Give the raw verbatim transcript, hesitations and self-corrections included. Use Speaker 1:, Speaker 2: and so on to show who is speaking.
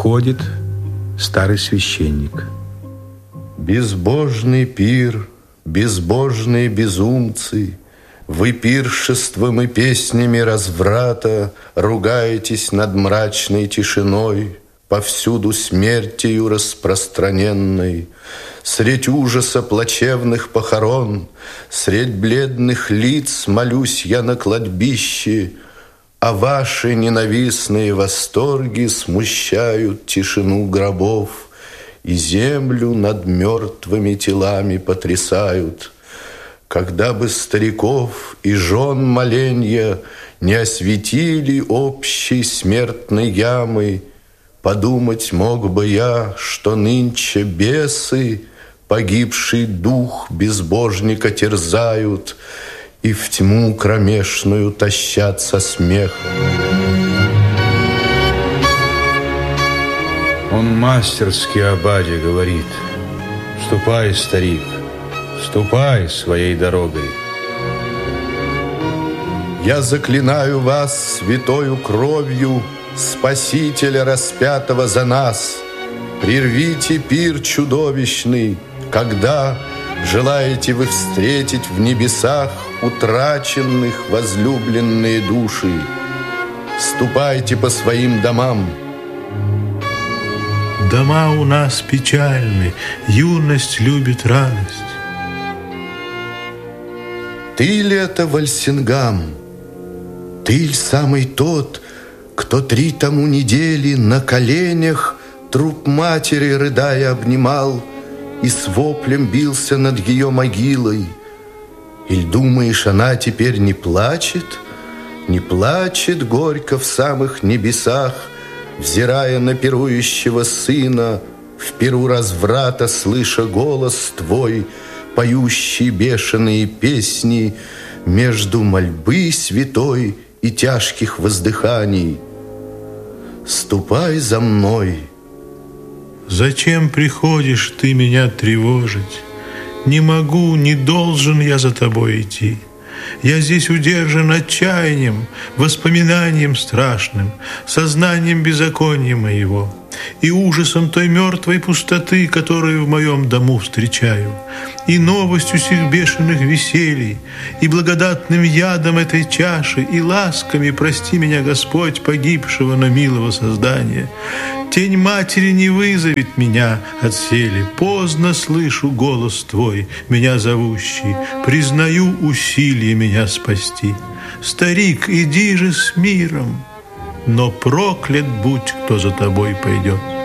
Speaker 1: Входит старый священник.
Speaker 2: Безбожный пир, безбожные безумцы, вы пиршеством и песнями разврата ругаетесь над мрачной тишиной, повсюду смертью распространенной. Средь ужаса плачевных похорон, средь бледных лиц молюсь я на кладбище, а ваши ненавистные восторги смущают тишину гробов и землю над мертвыми телами потрясают. Когда бы стариков и жен моленья не осветили общей смертной ямы, подумать мог бы я, что нынче бесы погибший дух безбожника терзают и в тьму кромешную тащат со смехом.
Speaker 1: Он мастерски о Баде говорит: ступай, старик, ступай своей дорогой.
Speaker 2: Я заклинаю вас святою кровью Спасителя распятого за нас. Прервите пир чудовищный, когда желаете вы встретить в небесах утраченных возлюбленные души. Ступайте по своим домам.
Speaker 3: Дома у нас печальны, юность любит радость.
Speaker 2: Ты ли это, Вальсингам? Ты ли самый тот, кто три тому недели на коленях труп матери, рыдая, обнимал и с воплем бился над ее могилой? Или думаешь, она теперь не плачет? Не плачет горько в самых небесах, взирая на пирующего сына, в пиру разврата слыша голос твой, поющий бешеные песни между мольбы святой и тяжких воздыханий. Ступай за мной.
Speaker 3: Зачем приходишь ты меня тревожить? Не могу, не должен я за тобой идти. Я здесь удержан отчаянием, воспоминанием страшным, сознанием беззакония моего и ужасом той мертвой пустоты, которую в моем дому встречаю, и новостью сих бешеных веселий, и благодатным ядом этой чаши, и ласками, прости меня, Господь, погибшего, но милого создания. Тень матери не вызовет меня отселе, поздно слышу голос Твой, меня зовущий, признаю усилие меня спасти. Старик, иди же с миром, но проклят будь, кто за тобой пойдет.